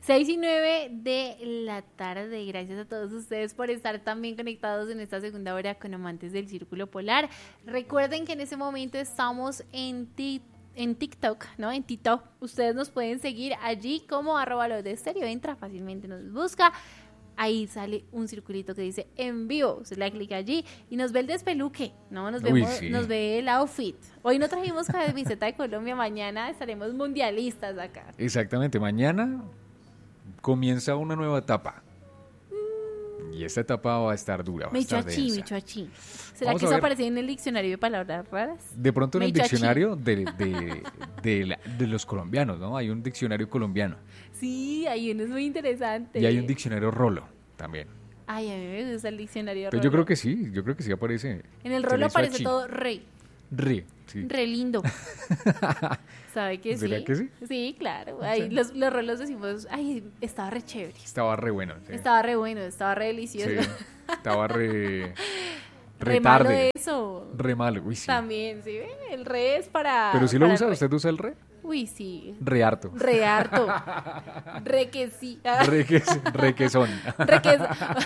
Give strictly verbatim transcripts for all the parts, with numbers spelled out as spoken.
seis y nueve de la tarde. Gracias a todos ustedes por estar también conectados en esta segunda hora con Amantes del Círculo Polar. Recuerden que en ese momento estamos en TikTok. En TikTok, ¿no? En TikTok. Ustedes nos pueden seguir allí como arroba los de estéreo. Entra, fácilmente nos busca. Ahí sale un circulito que dice en vivo. Usted le da clic allí y nos ve el despeluque, ¿no? Nos, vemos, Uy, sí. nos ve el outfit. Hoy no trajimos camiseta de Colombia. Mañana estaremos mundialistas acá. Exactamente. Mañana comienza una nueva etapa. Y esta etapa va a estar dura. Va a estar Mechoachí, densa. mechoachí. ¿Será Vamos que a eso ver. aparece en el diccionario de palabras raras? De pronto en el Mechoachí. diccionario de, de, de, la- de los colombianos, ¿no? Hay un diccionario colombiano. Sí, hay uno es muy interesante. Y hay un diccionario rolo también. Ay, a mí me gusta el diccionario Entonces yo Rolo. creo que sí, yo creo que sí aparece. En el Se rolo le hizo aparece achí. todo re, Re, sí. re lindo. ¿Sabe que sí? ¿Será que sí? Sí, claro. Ahí los, los rolos decimos, ay, estaba re chévere. Estaba re bueno. Sí. Estaba re bueno, estaba re delicioso. Sí, estaba re... Re, Re malo tarde. eso. Re malo, uy sí. También, ¿sí? ¿Ve? El re es para... Pero si lo para usa, re. ¿usted usa el re? Uy, sí. Re harto. Re harto. Re que sí. Re que, re que son. Re que...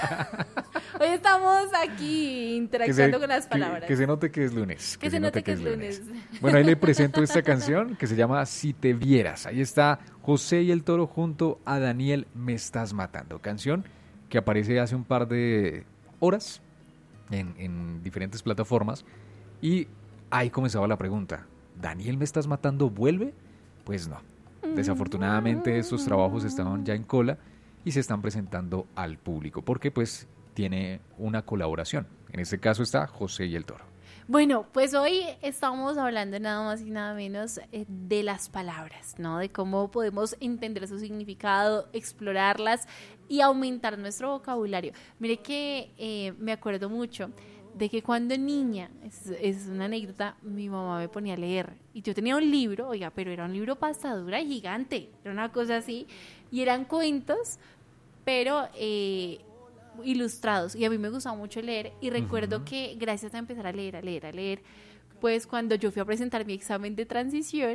Hoy estamos aquí Que se, interactuando con las que- palabras. que se note que es lunes. Que se note que es lunes. Bueno, ahí le presento esta canción que se llama Si te vieras. Ahí está José y el Toro junto a Daniel Me Estás Matando. Canción que aparece hace un par de horas en, en diferentes plataformas. Y ahí comenzaba la pregunta. ¿Daniel Me Estás Matando vuelve? Pues no. Desafortunadamente estos trabajos estaban ya en cola y se están presentando al público porque pues tiene una colaboración. En este caso está José y el Toro. Bueno, pues hoy estamos hablando nada más y nada menos eh, de las palabras, ¿no? De cómo podemos entender su significado, explorarlas y aumentar nuestro vocabulario. Mire que eh, me acuerdo mucho de que cuando niña, es, es una anécdota, mi mamá me ponía a leer y yo tenía un libro, oiga, pero era un libro pastadura gigante, era una cosa así, y eran cuentos, pero... Eh, ilustrados, y a mí me gustaba mucho leer y recuerdo uh-huh. que gracias a empezar a leer, a leer, a leer, pues cuando yo fui a presentar mi examen de transición,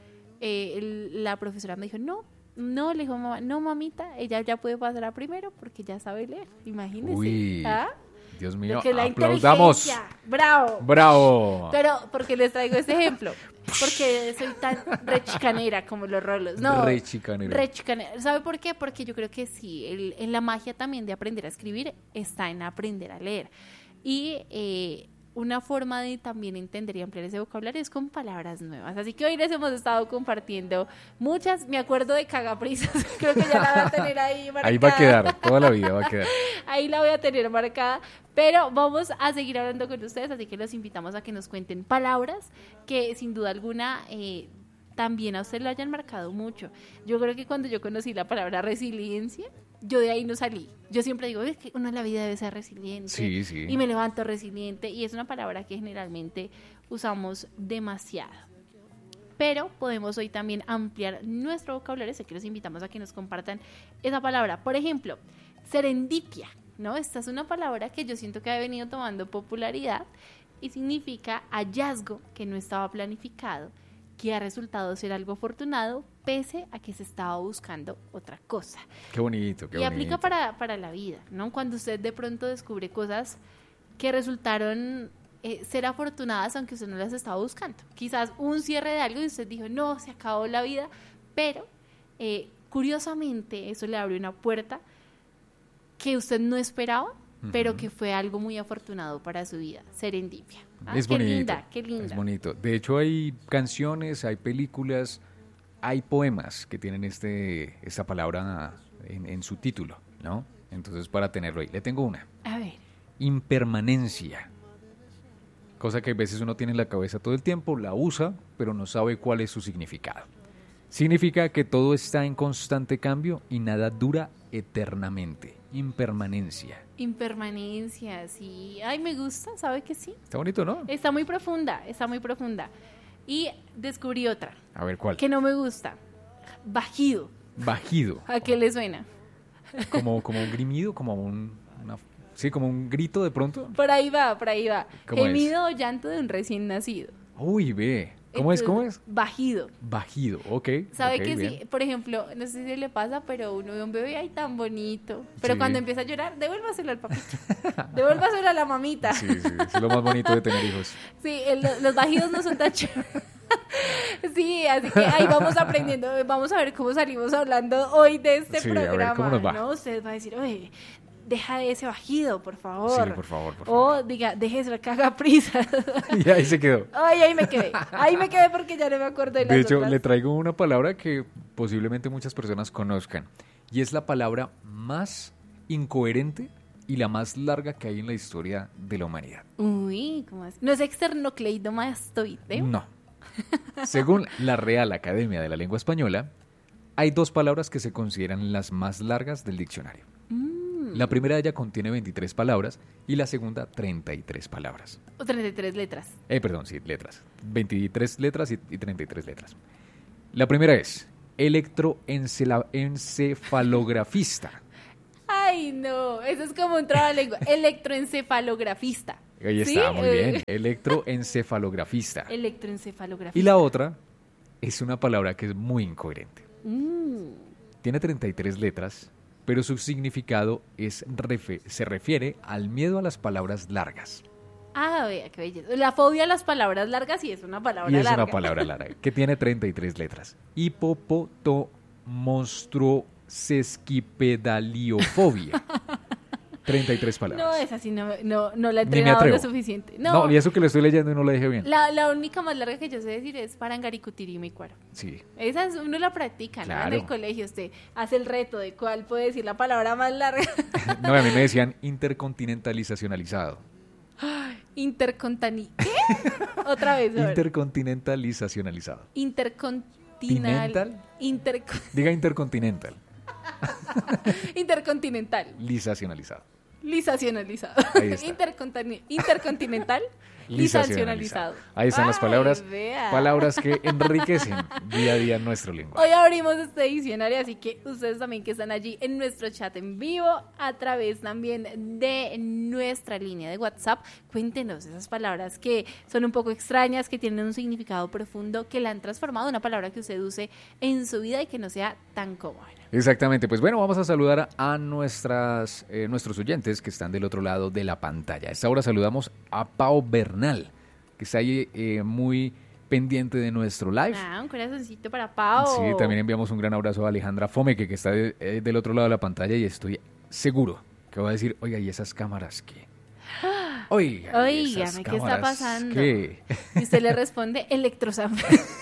eh, el, la profesora me dijo, no, no, le dijo mamá, no mamita, ella ya puede pasar a primero porque ya sabe leer, imagínese. Uy, ¿Ah? Dios mío, que la aplaudamos. inteligencia, bravo. Bravo. Pero, ¿por qué les traigo este ejemplo? Porque soy tan rechicanera como los rolos. No, Rechicanera. Rechicanera. ¿Sabe por qué? Porque yo creo que sí, el, en la magia también de aprender a escribir está en aprender a leer. Y eh, una forma de también entender y ampliar ese vocabulario es con palabras nuevas. Así que hoy les hemos estado compartiendo muchas. Me acuerdo de cagaprisas, creo que ya la voy a tener ahí marcada. Ahí va a quedar, toda la vida va a quedar. Ahí la voy a tener marcada. Pero vamos a seguir hablando con ustedes, así que los invitamos a que nos cuenten palabras que sin duda alguna eh, también a usted lo hayan marcado mucho. Yo creo que cuando yo conocí la palabra resiliencia, yo de ahí no salí. Yo siempre digo, es que uno en la vida debe ser resiliente. Sí, sí. Y me levanto resiliente, y es una palabra que generalmente usamos demasiado. Pero podemos hoy también ampliar nuestro vocabulario, así que los invitamos a que nos compartan esa palabra. Por ejemplo, serendipia. ¿No? Esta es una palabra que yo siento que ha venido tomando popularidad y significa hallazgo que no estaba planificado, que ha resultado ser algo afortunado pese a que se estaba buscando otra cosa. Qué bonito, qué y bonito. aplica para, para la vida, ¿no? Cuando usted de pronto descubre cosas que resultaron eh, ser afortunadas aunque usted no las estaba buscando. Quizás un cierre de algo y usted dijo, no, se acabó la vida, pero eh, curiosamente eso le abrió una puerta que usted no esperaba, uh-huh. pero que fue algo muy afortunado para su vida, serendipia. Ah, es qué bonito, linda, qué linda. Es bonito. De hecho, hay canciones, hay películas, hay poemas que tienen este esta palabra en, en su título, ¿no? Entonces, para tenerlo ahí, le tengo una. A ver. Impermanencia. Cosa que a veces uno tiene en la cabeza todo el tiempo, la usa, pero no sabe cuál es su significado. Significa que todo está en constante cambio y nada dura eternamente. Impermanencia. Impermanencia, sí. Ay, me gusta, ¿sabe que sí? Está bonito, ¿no? Está muy profunda, está muy profunda. Y descubrí otra. A ver, ¿cuál? Que no me gusta. Bajido. Bajido. ¿A qué le suena? Como, como un grimido, como un... Una, sí, como un grito de pronto. Por ahí va, por ahí va. ¿Cómo Gemido o llanto de un recién nacido. Uy, ve. ¿Cómo es? ¿Cómo es? Bajido. Bajido, ok. ¿Sabe ok, que bien. sí? Por ejemplo, no sé si le pasa, pero uno ve un bebé ahí tan bonito. Pero Sí. cuando empieza a llorar, devuélvaselo al papito. Devuélvaselo a la mamita. Sí, sí, es lo más bonito de tener hijos. Sí, el- los bajidos no son tan chéveres. Sí, así que ahí vamos aprendiendo. Vamos a ver cómo salimos hablando hoy de este Sí, a ver, programa. ¿cómo nos va? ¿No? Usted va a decir, oye, deja de ese bajido, por favor. Sí, por favor, por favor. O diga, deje esa caga prisa. Y ahí se quedó. Ay, ahí me quedé. Ahí me quedé porque ya no me acuerdo de las De hecho, otras. le traigo una palabra que posiblemente muchas personas conozcan. Y es la palabra más incoherente y la más larga que hay en la historia de la humanidad. Uy, ¿cómo es? ¿No es externocleidomastoideo? No. Según la Real Academia de la Lengua Española, hay dos palabras que se consideran las más largas del diccionario. Mm. La primera de ellas contiene veintitrés palabras y la segunda treinta y tres palabras. O treinta y tres letras. Eh, perdón, sí, letras. veintitrés letras y, y treinta y tres letras. La primera es electroencefalografista. Ay, no, eso es como un trabalengua. Electroencefalografista. Ahí ¿Sí? está, muy bien. Eh, Electroencefalografista. Electroencefalografista. Y la otra es una palabra que es muy incoherente. Mm. Tiene treinta y tres letras, pero su significado es refe- se refiere al miedo a las palabras largas. Ah, vea, qué belleza. La fobia a las palabras largas sí es una palabra Y es larga. una palabra larga, que tiene treinta y tres letras. Hipopotomonstruosesquipedaliofobia. treinta y tres palabras. No, esa sí no, no, no la he Ni me entrenado lo atrevo. suficiente. No, No, y eso que lo estoy leyendo y no lo dije bien. la, la única más larga que yo sé decir es parangaricutirimícuaro. Sí. Esa es, uno la practica, ¿no? Claro. En el colegio usted hace el reto de cuál puede decir la palabra más larga. No, a mí me decían intercontinentalizacionalizado. Intercontani... ¿Qué? Otra vez, a ver. Intercontinentalizacionalizado. Intercontinental. ¿Tinental? Interco- Diga intercontinental. Intercontinental. Lisacionalizado. Lisacionalizado. Ahí está. Intercontani- Intercontinental. Lisacionalizado. Ahí están las Ay, palabras. vea. Palabras que enriquecen día a día nuestro lenguaje. Hoy abrimos este diccionario, así que ustedes también que están allí en nuestro chat en vivo, a través también de nuestra línea de WhatsApp, cuéntenos esas palabras que son un poco extrañas, que tienen un significado profundo, que la han transformado en una palabra que usted use en su vida y que no sea tan común. Exactamente, pues bueno, vamos a saludar a nuestras, eh, nuestros oyentes que están del otro lado de la pantalla. A esta hora saludamos a Pau Bernal, que está ahí eh, muy pendiente de nuestro live. Ah, un corazoncito para Pau. Sí, también enviamos un gran abrazo a Alejandra Fomeque, que está de- eh, del otro lado de la pantalla y estoy seguro que va a decir, oiga, ¿y esas cámaras qué? Oiga, ¿y esas Óigame, ¿qué está cámaras pasando? qué? Y usted le responde electrosam.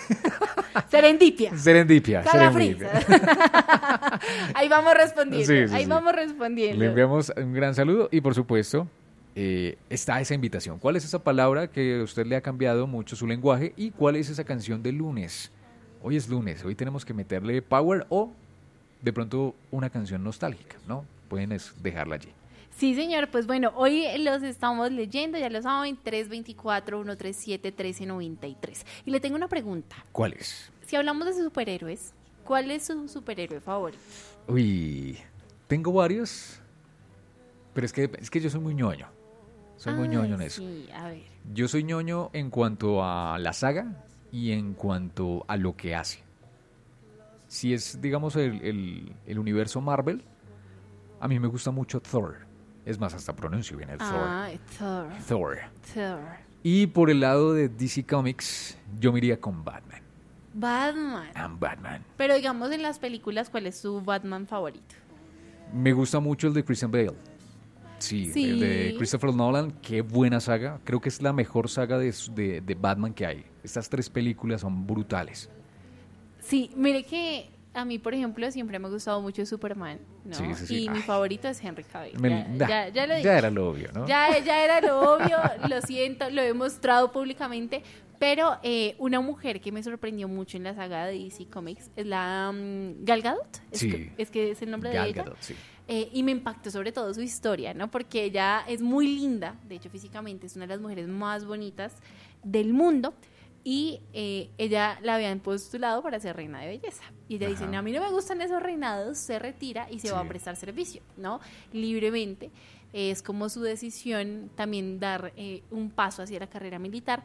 Serendipia. Serendipia, Calafrisa. serendipia. Ahí vamos respondiendo. Sí, sí, ahí sí. vamos respondiendo. Le enviamos un gran saludo y por supuesto eh, está esa invitación. ¿Cuál es esa palabra que a usted le ha cambiado mucho su lenguaje y cuál es esa canción del lunes? Hoy es lunes, hoy tenemos que meterle power o de pronto una canción nostálgica, ¿no? Pueden es- dejarla allí. Sí, señor. Pues bueno, hoy los estamos leyendo, ya lo saben, tres dos cuatro, uno tres siete, uno tres nueve tres. Y le tengo una pregunta. ¿Cuál es? Si hablamos de superhéroes, ¿cuál es su superhéroe favorito? Uy, tengo varios, pero es que, es que yo soy muy ñoño. Soy muy Ah, ñoño en eso. Sí, a ver. Yo soy ñoño en cuanto a la saga y en cuanto a lo que hace. Si es, digamos, el, el- el universo Marvel, a mí me gusta mucho Thor. Es más, hasta pronuncio bien el Ah, Thor. Thor. Thor. Thor. Y por el lado de D C Comics, yo me iría con Batman. Batman. I'm Batman. Pero digamos en las películas, ¿cuál es su Batman favorito? Me gusta mucho el de Christian Bale. Sí, Sí. el de Christopher Nolan, qué buena saga. Creo que es la mejor saga de, de, de Batman que hay. Estas tres películas son brutales. Sí, mire que a mí, por ejemplo, siempre me ha gustado mucho Superman, ¿no? Sí, sí, sí. Y mi Ay. favorito es Henry Cavill. Me- ya, da- ya, ya lo ya dije. era lo obvio, ¿no? Ya, ya era lo obvio, lo siento, lo he mostrado públicamente, pero eh, una mujer que me sorprendió mucho en la saga de D C Comics es la um, Gal Gadot, es, Sí. que, es que es el nombre Gal de ella. Gadot, sí. Eh, y me impactó sobre todo su historia, ¿no? Porque ella es muy linda, de hecho físicamente es una de las mujeres más bonitas del mundo, y eh, ella la habían postulado para ser reina de belleza. Y ella dice, Ajá. no, a mí no me gustan esos reinados, se retira y se va a Sí. prestar servicio, ¿no? Libremente. Es como su decisión también dar eh, un paso hacia la carrera militar,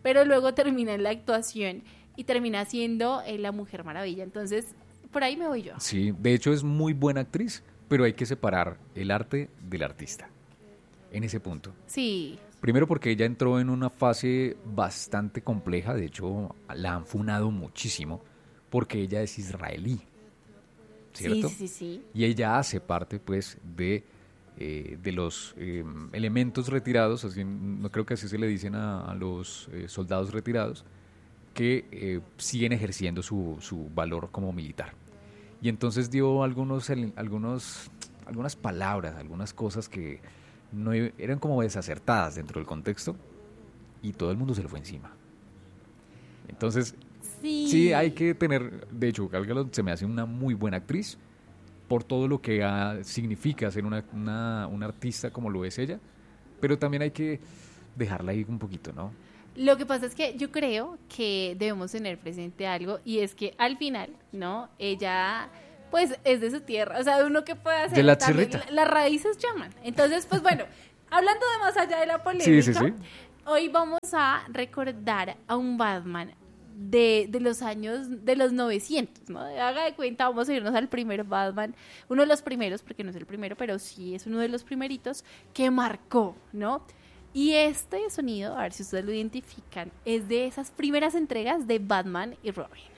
pero luego termina en la actuación y termina siendo eh, la Mujer Maravilla. Entonces, por ahí me voy yo. Sí, de hecho es muy buena actriz, pero hay que separar el arte del artista en ese punto. Sí. Primero porque ella entró en una fase bastante compleja, de hecho la han funado muchísimo, porque ella es israelí, ¿cierto? Sí, sí, sí. Y ella hace parte, pues, de, eh, de los eh, elementos retirados, así, no creo que así se le dicen a, a los eh, soldados retirados, que eh, siguen ejerciendo su, su valor como militar. Y entonces dio algunos, algunos, algunas palabras, algunas cosas que no eran como desacertadas dentro del contexto, y todo el mundo se le fue encima. Entonces, sí, sí hay que tener, de hecho, Gal Gadot se me hace una muy buena actriz por todo lo que uh, significa ser una, una, una artista como lo es ella, pero también hay que dejarla ahí un poquito, ¿no? Lo que pasa es que yo creo que debemos tener presente algo, y es que al final, ¿no? Ella, pues, es de su tierra. O sea, uno que puede hacer. De la también, tierrita. Las raíces llaman. Entonces, pues bueno, hablando de más allá de la polémica, Sí, sí, sí. hoy vamos a recordar a un Batman de, de los años, de los novecientos, ¿no? Haga de cuenta, vamos a irnos al primer Batman, uno de los primeros, porque no es el primero, pero sí es uno de los primeritos que marcó, ¿no? Y este sonido, a ver si ustedes lo identifican, es de esas primeras entregas de Batman y Robin.